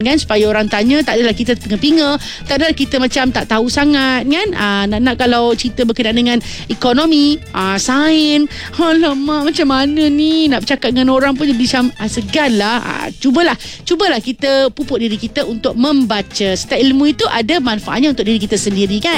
kan, supaya orang tanya, tak adalah kita pinga-pinga, tak adalah kita macam tak tahu sangat kan. Nak kalau cerita berkenaan dengan ekonomi, sains, alamak macam mana ni nak bercakap dengan orang pun jadi macam segan lah. Cubalah kita pupuk diri kita untuk membaca. Setiap ilmu itu ada manfaatnya untuk diri kita sendiri kan.